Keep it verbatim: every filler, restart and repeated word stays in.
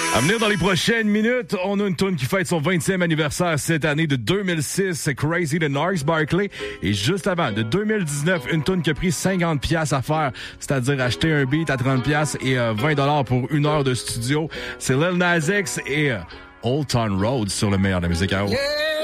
À venir dans les prochaines minutes, on a une tune qui fête son vingtième anniversaire cette année de deux mille six, c'est Crazy de Gnarls Barkley. Et juste avant, de deux mille dix-neuf, une tune qui a pris cinquante piastres à faire, c'est-à-dire acheter un beat à trente piastres et euh, vingt dollars pour une heure de studio. C'est Lil Nas X et euh, Old Town Road sur le meilleur de la musique à eau. Yeah!